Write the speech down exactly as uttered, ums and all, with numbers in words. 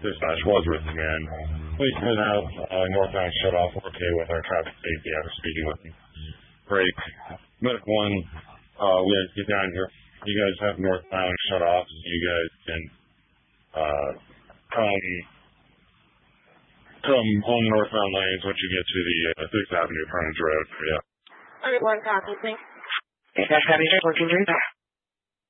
Dispatch Wadsworth again. Please head out uh, northbound shut off. We're okay with our traffic safety after speaking with you. Break. Medic one, uh, we have to get down here. You guys have northbound shut off. You guys can uh, come come on the northbound lanes once you get to the uh, sixth Avenue frontage road. Yeah. Alright, one copy, thanks. Dispatch, copy, sir. one two three.